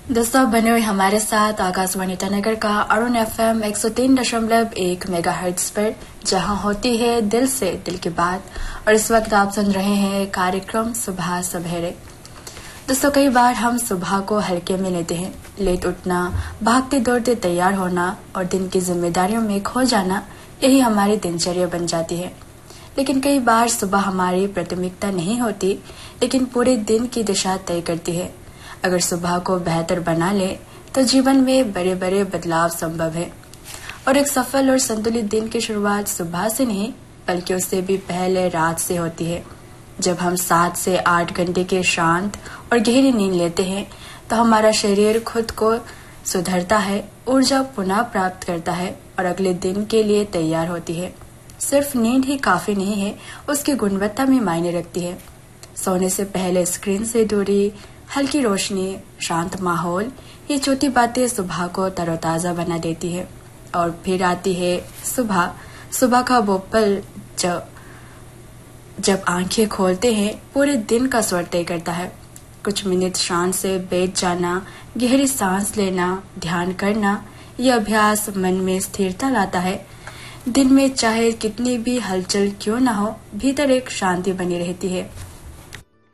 दोस्तों बने हुए हमारे साथ आकाशवाणी ईटानगर का अरुण FM 103.1 मेगाहर्ट्ज पर, जहां होती है दिल से दिल की बात। और इस वक्त आप सुन रहे हैं कार्यक्रम सुबह सवेरे। दोस्तों कई बार हम सुबह को हल्के में लेते हैं। लेट उठना, भागते दौड़ते तैयार होना और दिन की जिम्मेदारियों में खो जाना, यही हमारी दिनचर्या बन जाती है। लेकिन कई बार सुबह हमारी प्राथमिकता नहीं होती, लेकिन पूरे दिन की दिशा तय करती है। अगर सुबह को बेहतर बना ले तो जीवन में बड़े बड़े बदलाव संभव है। और एक सफल और संतुलित दिन की शुरुआत सुबह से नहीं, बल्कि उससे भी पहले रात से होती है। जब हम 7 से 8 घंटे के शांत और गहरी नींद लेते हैं तो हमारा शरीर खुद को सुधरता है, ऊर्जा पुनः प्राप्त करता है और अगले दिन के लिए तैयार होती है। सिर्फ नींद ही काफी नहीं है, उसकी गुणवत्ता में मायने रखती है। सोने से पहले स्क्रीन से दूरी, हल्की रोशनी, शांत माहौल, ये छोटी बातें सुबह को तरोताजा बना देती है। और फिर आती है सुबह का वो पल जब आंखें खोलते हैं, पूरे दिन का स्वर तय करता है। कुछ मिनट शांत से बैठ जाना, गहरी सांस लेना, ध्यान करना, ये अभ्यास मन में स्थिरता लाता है। दिन में चाहे कितनी भी हलचल क्यों ना हो, भीतर एक शांति बनी रहती है।